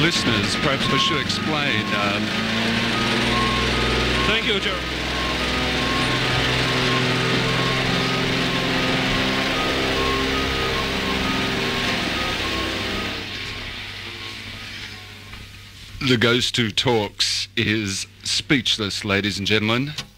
listeners, perhaps I should explain. Thank you, Joe. The Ghost Who Talks is speechless, ladies and gentlemen.